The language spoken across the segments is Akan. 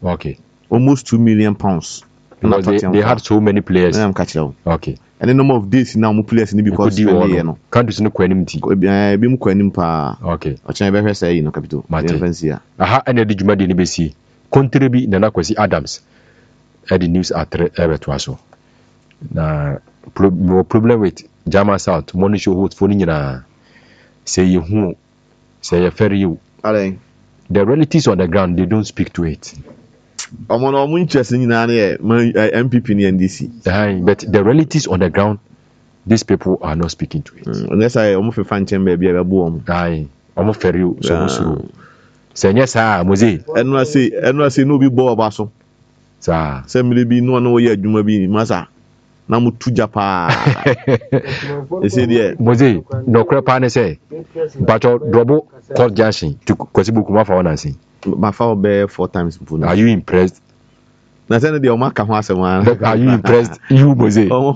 Okay. Almost £2 million. Because they had so many players. Okay. And the number of days now more players in because can't no quanimity. Be mu kwanim pa. Okay. Ochan be say no capital. Aha and the Juma de Nibesi. Contribute Nana Kwesi Adams. The news at Ebertwaso. Na problem with Jama South, Monisho hold for Nina. Say you who say a ferry you. The relatives on the ground, they don't speak to it. I'm on interest in MPP and NDC. But the relatives on the ground, these people are not speaking to it. Unless I almost find chamber be a boom. Almost ferry you. So say yes, Mose. And I say no be bo basso. Sir, say be no one way you may be massa. Namu tuja pa. They say there. Mose, no crap, say. But your double called Jashi to Kosibu Kumafa on us. My father bear 4 times. Are you impressed? Are you impressed? You Mose.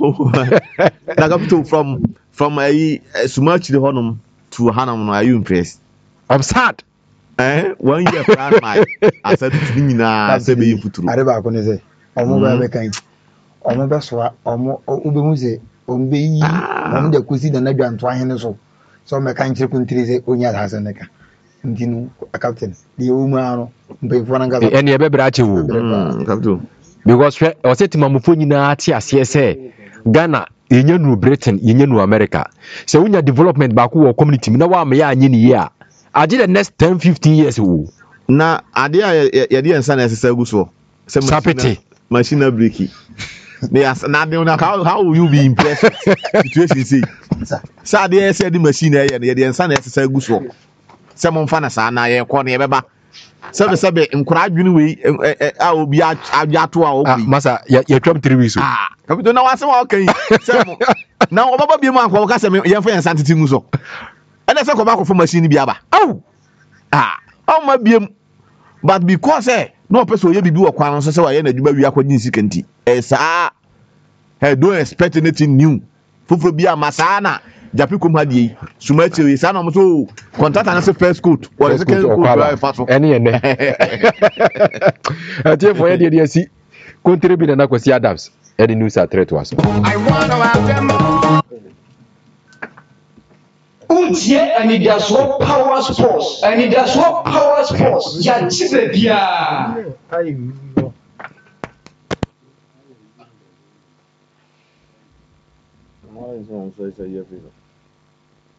From a Sumachi the Honum to Hanam, are you impressed? I'm sad. 1 year plan my I said I said be put through. I never say Omo beswa omo ubehu se ombe omo de kusi da na dwanto ahene so me kan kire kuntiri se onya hasa neka ndinu captain the umano mbe fona ngaza ene e bebra ache wo captain because o se timamufo nyina ati ase se Ghana yenya nu Britain yenya nu America se unya development ba ko community na wa me ya anye ni ya age the next 10-15 years wo na ade a ye de ensa na esesa gu so se machine breaking. How will you be impressed? Situation say, sir, they said the machine here, and the son has said good work. Someone fan as an eye corner, Baba. Sabe, encourage you. I will be at our Massa, you come 3 weeks. Come to know what's okay. Now, Baba be my call, your friend Santi Muso. And that's a come from machine Biaba. Oh, my beam. But because no person will be do a quan, so I ended you are quite insignificant. I don't expect anything new. Fufobia Masana, Japikum Hadi, Sumachi, Sanam, so contact and first coat, or second coat, any and I tell for any see, contribute and Nakosi Adams, any news are threat to us. I want to have them. And it does what power sports, and it does what power sports. Yeah,